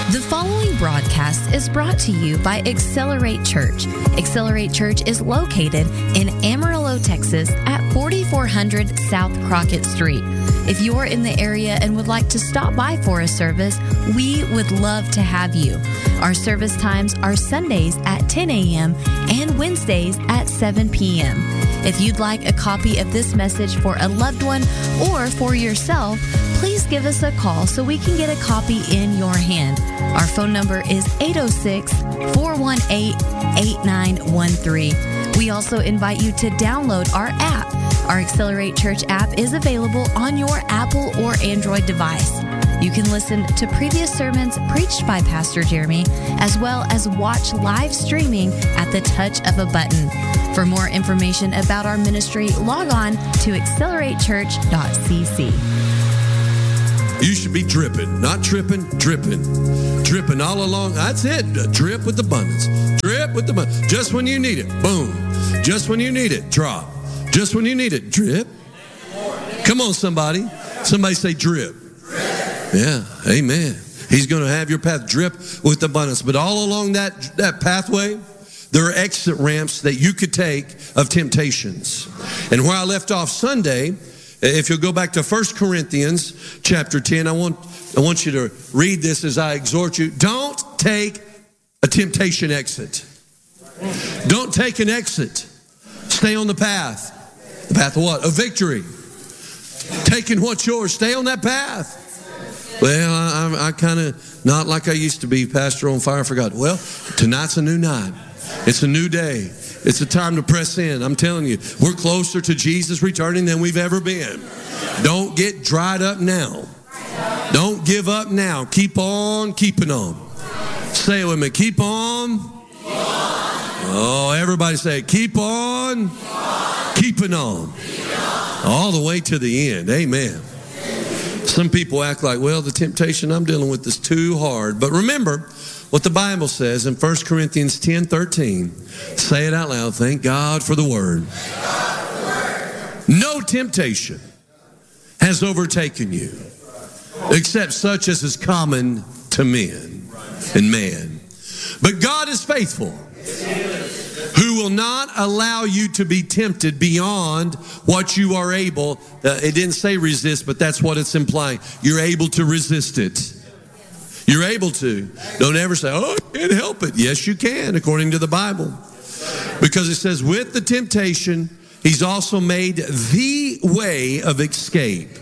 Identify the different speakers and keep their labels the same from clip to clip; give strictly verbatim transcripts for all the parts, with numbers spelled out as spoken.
Speaker 1: The following broadcast is brought to you by Accelerate Church. Accelerate Church is located in Amarillo, Texas at forty-four hundred South Crockett Street. If you're in the area and would like to stop by for a service, we would love to have you. Our service times are Sundays at ten a.m. and Wednesdays at seven p.m. If you'd like a copy of this message for a loved one or for yourself, please give us a call so we can get a copy in your hand. Our phone number is eight oh six, four one eight, eight nine one three. We also invite you to download our app. Our Accelerate Church app is available on your Apple or Android device. You can listen to previous sermons preached by Pastor Jeremy, as well as watch live streaming at the touch of a button. For more information about our ministry, log on to accelerate church dot c c.
Speaker 2: You should be dripping, not tripping, dripping. Dripping all along. That's it. A drip with abundance. Drip with abundance. Just when you need it, boom. Just when you need it, drop. Just when you need it, drip. Come on, somebody. Somebody say drip. Yeah, amen. He's going to have your path drip with abundance. But all along that, that pathway, there are exit ramps that you could take of temptations. And where I left off Sunday, if you'll go back to First Corinthians chapter ten, I want, I want you to read this as I exhort you. Don't take a temptation exit. Don't take an exit. Stay on the path. The path of what? Of victory. Taking what's yours. Stay on that path. Well, I, I kind of not like I used to be, Pastor, on fire for God. Well, tonight's a new night. It's a new day. It's a time to press in. I'm telling you, we're closer to Jesus returning than we've ever been. Don't get dried up now. Don't give up now. Keep on keeping on. Say it with me. Keep on. Oh, everybody say it. Keep on keeping on. All the way to the end. Amen. Some people act like, well, the temptation I'm dealing with is too hard. But remember what the Bible says in First Corinthians ten thirteen. Say it out loud. Thank God for the word. No temptation has overtaken you except such as is common to men and man. But God is faithful, who will not allow you to be tempted beyond what you are able. Uh, it didn't say resist, but that's what it's implying. You're able to resist it. You're able to. Don't ever say, oh, I can't help it. Yes, you can, according to the Bible. Because it says, with the temptation, he's also made the way of escape,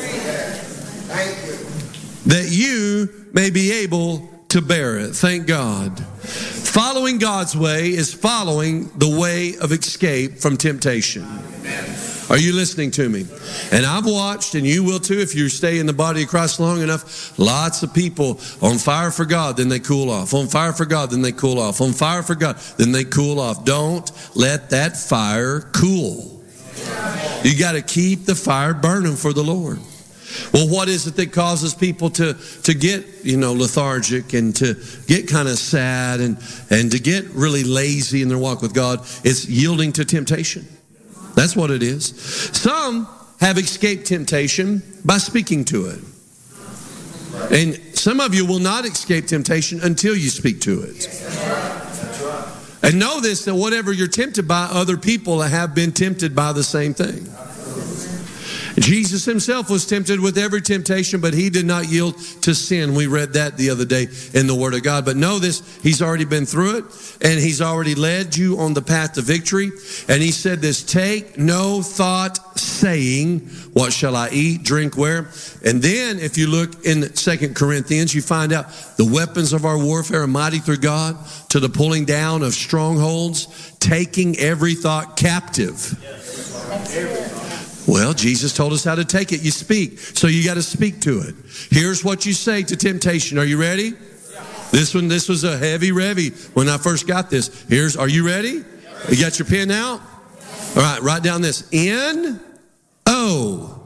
Speaker 2: that you may be able to bear it. Thank God. Following God's way is following the way of escape from temptation. Are you listening to me? And I've watched, and you will too if you stay in the body of Christ long enough, lots of people on fire for God, then they cool off. On fire for God, then they cool off. On fire for God, then they cool off. Don't let that fire cool. You got to keep the fire burning for the Lord. Well, what is it that causes people to, to get, you know, lethargic and to get kind of sad and, and to get really lazy in their walk with God? It's yielding to temptation. That's what it is. Some have escaped temptation by speaking to it. And some of you will not escape temptation until you speak to it. And know this, that whatever you're tempted by, other people have been tempted by the same thing. Jesus himself was tempted with every temptation, but he did not yield to sin. We read that the other day in the Word of God. But know this, he's already been through it, and he's already led you on the path to victory. And he said this, take no thought saying, what shall I eat, drink, where? And then if you look in Second Corinthians, you find out the weapons of our warfare are mighty through God to the pulling down of strongholds, taking every thought captive. Well, Jesus told us how to take it. You speak. So you got to speak to it. Here's what you say to temptation. Are you ready? This one, this was a heavy revy when I first got this. Here's, are you ready? You got your pen out? All right, write down this. N O.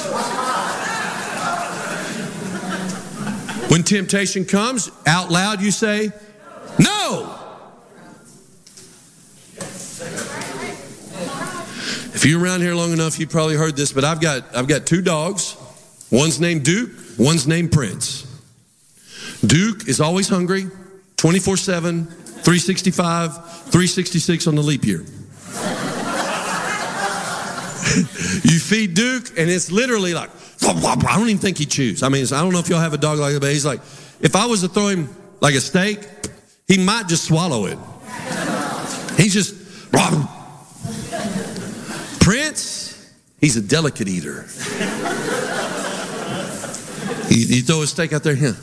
Speaker 2: When temptation comes, out loud you say, no. If you're around here long enough, you probably heard this, but I've got I've got two dogs. One's named Duke, one's named Prince. Duke is always hungry, twenty-four seven, three sixty-five, three sixty-six on the leap year. You feed Duke, and it's literally like, I don't even think he chews. I mean, I don't know if y'all have a dog like that, but he's like, if I was to throw him like a steak, he might just swallow it. He's just, Prince, he's a delicate eater. You, you throw a steak out there, yeah.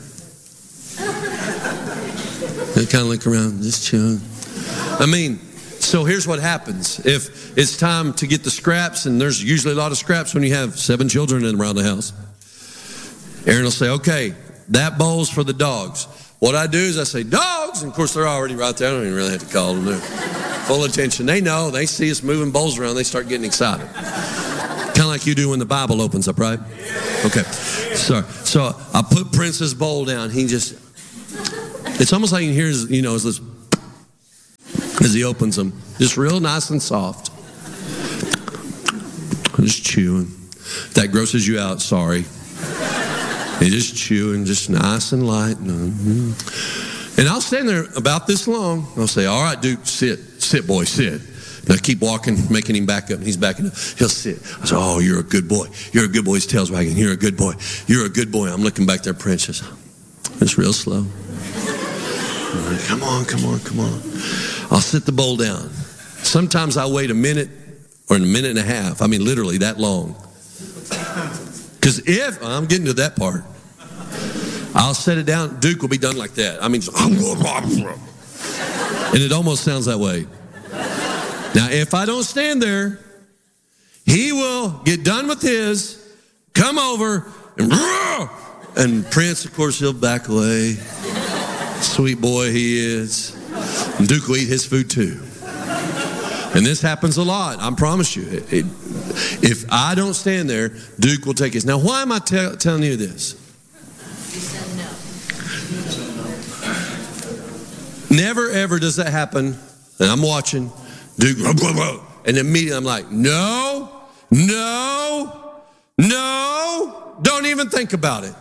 Speaker 2: They kind of look around, just chewing. I mean, so here's what happens. If it's time to get the scraps, and there's usually a lot of scraps when you have seven children in around the house, Aaron will say, okay, that bowl's for the dogs. What I do is I say, dogs, and of course they're already right there. I don't even really have to call them. They're full attention. They know. They see us moving bowls around. They start getting excited. Kind of like you do when the Bible opens up, right? Okay. So, so I put Prince's bowl down. He just, it's almost like you hear his, you know, his, as he opens them. Just real nice and soft. Just chewing. That grosses you out, sorry. He's just chewing, just nice and light. And I'll stand there about this long. I'll say, all right, Duke, sit. Sit, boy, sit. And I keep walking, making him back up, and he's backing up. He'll sit. I say, oh, you're a good boy. You're a good boy. His tail's wagging. You're a good boy. You're a good boy. I'm looking back there, Princess. It's real slow. Like, come on, come on, come on. I'll sit the bowl down. Sometimes I wait a minute or a minute and a half. I mean, literally that long. Because if, I'm getting to that part, I'll set it down, Duke will be done like that. I mean, and it almost sounds that way. Now, if I don't stand there, he will get done with his, come over, and, and Prince, of course, he'll back away. Sweet boy he is. And Duke will eat his food too. And this happens a lot, I promise you. It, it, if I don't stand there, Duke will take his. Now, why am I te- telling you this?
Speaker 3: You said no.
Speaker 2: Never, ever does that happen. And I'm watching Duke, and immediately I'm like, no, no, no, don't even think about it.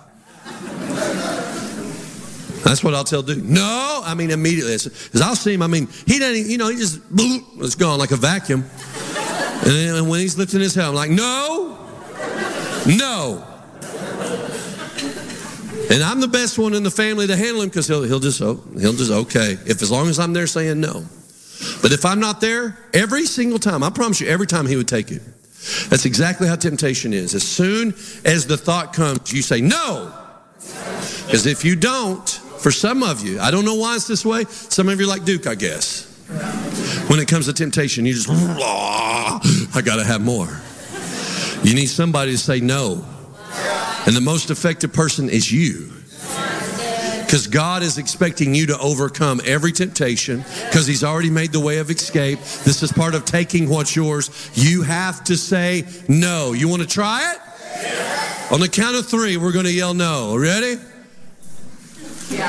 Speaker 2: That's what I'll tell Duke. No, I mean immediately. Because I'll see him, I mean, he doesn't, you know, he just, it's gone like a vacuum. And then when he's lifting his head, I'm like, no, no. And I'm the best one in the family to handle him because he'll, he'll just, oh, he'll just, okay. If as long as I'm there saying no. But if I'm not there, every single time, I promise you, every time he would take it. That's exactly how temptation is. As soon as the thought comes, you say no. Because if you don't, for some of you, I don't know why it's this way. Some of you are like Duke, I guess. When it comes to temptation, you just, I got to have more. You need somebody to say no. And the most effective person is you. Because God is expecting you to overcome every temptation because he's already made the way of escape. This is part of taking what's yours. You have to say no. You want to try it? Yeah. On the count of three, we're going to yell no. Ready? Yeah.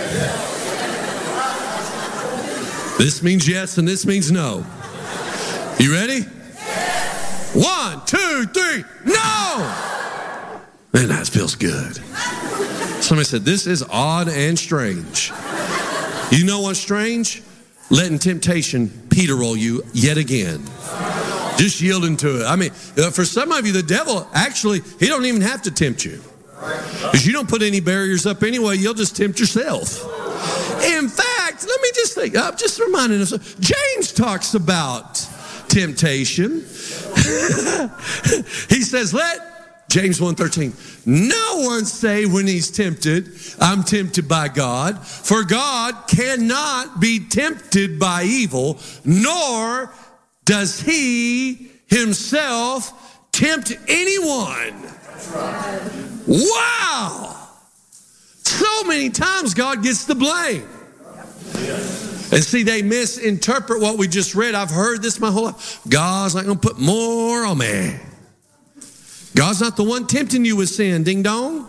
Speaker 2: This means yes and this means no. You ready? Yeah. One, two, three, no! Man, that feels good. Somebody said, this is odd and strange. You know what's strange? Letting temptation Peter roll you yet again. Just yielding to it. I mean, for some of you, the devil, actually, he don't even have to tempt you. Because you don't put any barriers up anyway, you'll just tempt yourself. In fact, let me just think, I'm just reminding us, James talks about temptation. He says, let James one thirteen, no one say when he's tempted, I'm tempted by God, for God cannot be tempted by evil, nor does he himself tempt anyone. Wow! So many times God gets the blame. And see, they misinterpret what we just read. I've heard this my whole life. God's not going to put more on me. God's not the one tempting you with sin, ding dong.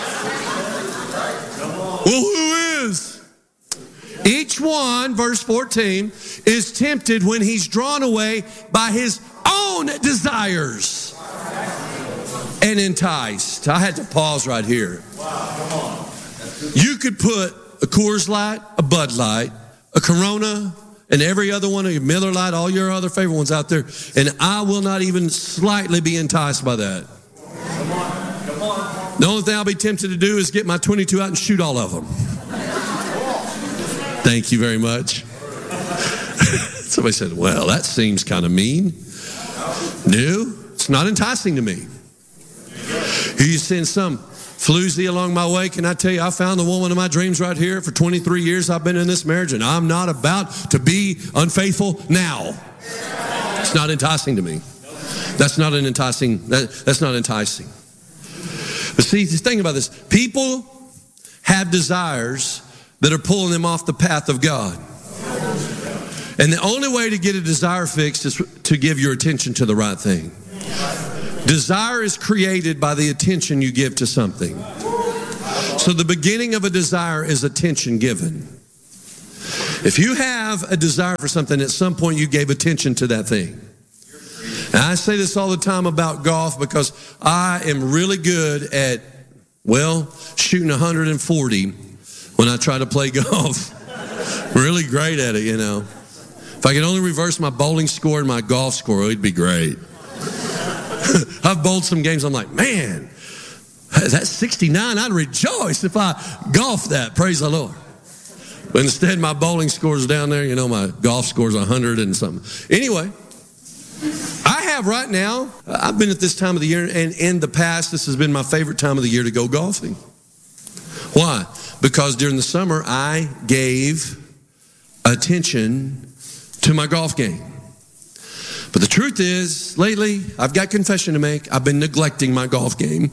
Speaker 2: Well, who is? Each one, verse fourteen, is tempted when he's drawn away by his own desires and enticed. I had to pause right here. You could put a Coors Light, a Bud Light, a Corona, and every other one of your Miller Lite, all your other favorite ones out there, and I will not even slightly be enticed by that.
Speaker 4: Come on, come on.
Speaker 2: The only thing I'll be tempted to do is get my twenty-two out and shoot all of them. Thank you very much. Somebody said, well, that seems kind of mean. No, it's not enticing to me. You send some floozy along my way. Can I tell you, I found the woman of my dreams right here. For twenty-three years I've been in this marriage, and I'm not about to be unfaithful now. It's not enticing to me. That's not an enticing, that, that's not enticing. But see, think about this. People have desires that are pulling them off the path of God. And the only way to get a desire fixed is to give your attention to the right thing. Desire is created by the attention you give to something. So the beginning of a desire is attention given. If you have a desire for something, at some point you gave attention to that thing. And I say this all the time about golf because I am really good at, well, shooting one hundred forty when I try to play golf. Really great at it, you know. If I could only reverse my bowling score and my golf score, it'd be great. I've bowled some games, I'm like, man, that's sixty-nine. I'd rejoice if I golfed that. Praise the Lord. But instead, my bowling score's down there. You know, my golf score's one hundred and something. Anyway, I have right now, I've been at this time of the year, and in the past, this has been my favorite time of the year to go golfing. Why? Because during the summer, I gave attention to my golf game. But the truth is, lately, I've got confession to make. I've been neglecting my golf game.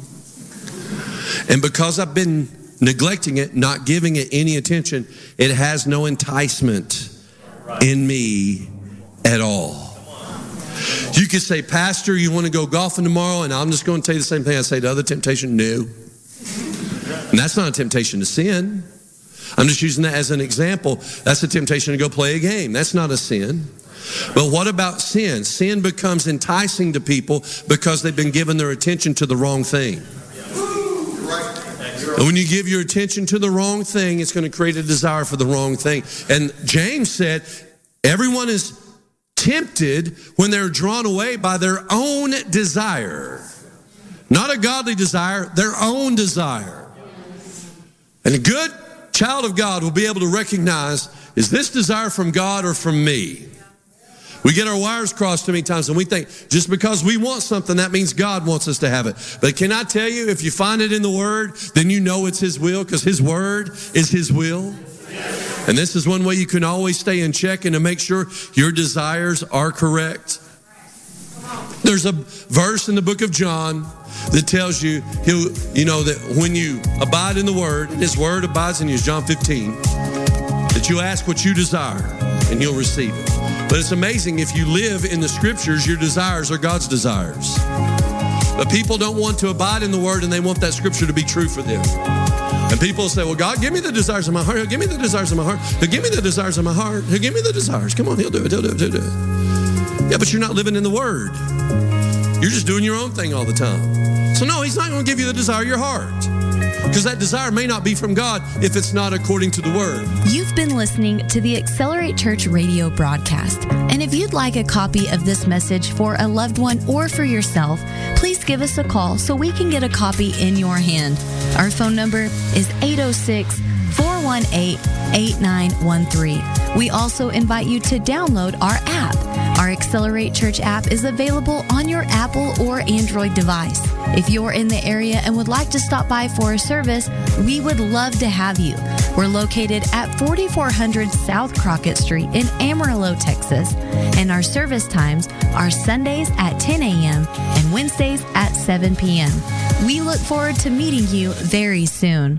Speaker 2: And because I've been neglecting it, not giving it any attention, it has no enticement in me at all. You could say, Pastor, you want to go golfing tomorrow? And I'm just going to tell you the same thing I say to other temptation. No. And that's not a temptation to sin. I'm just using that as an example. That's a temptation to go play a game. That's not a sin. But what about sin? Sin becomes enticing to people because they've been given their attention to the wrong thing. And when you give your attention to the wrong thing, it's going to create a desire for the wrong thing. And James said, everyone is tempted when they're drawn away by their own desire. Not a godly desire, their own desire. And a good child of God will be able to recognize, is this desire from God or from me? We get our wires crossed too many times and we think just because we want something, that means God wants us to have it. But can I tell you, if you find it in the Word, then you know it's His will because His Word is His will. And this is one way you can always stay in check and to make sure your desires are correct. There's a verse in the book of John that tells you, he'll, you know, that when you abide in the Word, and His Word abides in you, John fifteen, that you'll ask what you desire and He'll receive it. But it's amazing, if you live in the Scriptures, your desires are God's desires. But people don't want to abide in the Word, and they want that Scripture to be true for them. And people say, well, God, give me the desires of my heart. He'll give me the desires of my heart. He'll give me the desires of my heart. He'll give me the desires. Come on, He'll do it. He'll do it. He'll do it. Yeah, but you're not living in the Word. You're just doing your own thing all the time. So no, He's not going to give you the desire of your heart. Because that desire may not be from God if it's not according to the Word.
Speaker 1: You've been listening to the Accelerate Church radio broadcast. And if you'd like a copy of this message for a loved one or for yourself, please give us a call so we can get a copy in your hand. Our phone number is eight oh six, four one eight, eight nine one three. We also invite you to download our app. Our Accelerate Church app is available on your Apple or Android device. If you're in the area and would like to stop by for a service, we would love to have you. We're located at forty-four hundred South Crockett Street in Amarillo, Texas, and our service times are Sundays at ten a.m. and Wednesdays at seven p.m. We look forward to meeting you very soon.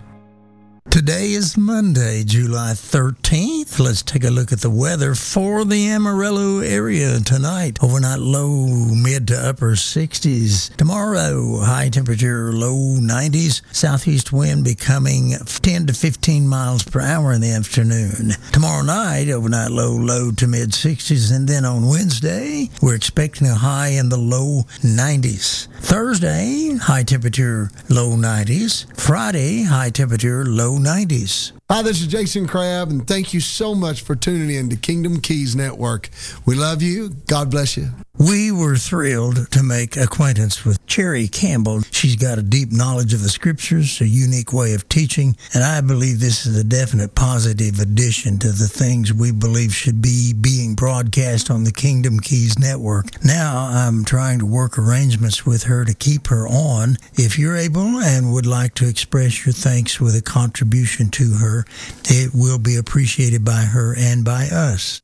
Speaker 5: Today is Monday, July thirteenth. Let's take a look at the weather for the Amarillo area tonight. Overnight low, mid to upper sixties. Tomorrow, high temperature, low nineties. Southeast wind becoming ten to fifteen miles per hour in the afternoon. Tomorrow night, overnight low, low to mid sixties. And then on Wednesday, we're expecting a high in the low nineties. Thursday, high temperature, low nineties. Friday, high temperature, low nineties. nineties.
Speaker 6: Hi, this is Jason Crabb, and thank you so much for tuning in to Kingdom Keys Network. We love you. God bless you.
Speaker 5: We were thrilled to make acquaintance with Cherry Campbell. She's got a deep knowledge of the scriptures, a unique way of teaching, and I believe this is a definite positive addition to the things we believe should be being broadcast on the Kingdom Keys Network. Now I'm trying to work arrangements with her to keep her on. If you're able and would like to express your thanks with a contribution to her, it will be appreciated by her and by us.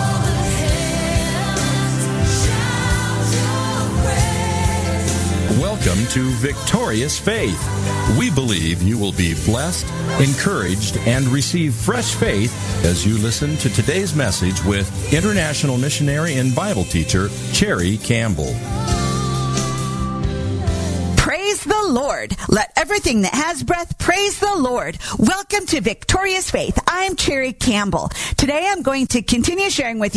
Speaker 7: Welcome to Victorious Faith. We believe you will be blessed, encouraged, and receive fresh faith as you listen to today's message with international missionary and Bible teacher Cherry Campbell.
Speaker 8: Praise the Lord. Let everything that has breath praise the Lord. Welcome to Victorious Faith. I'm Cherry Campbell. Today I'm going to continue sharing with you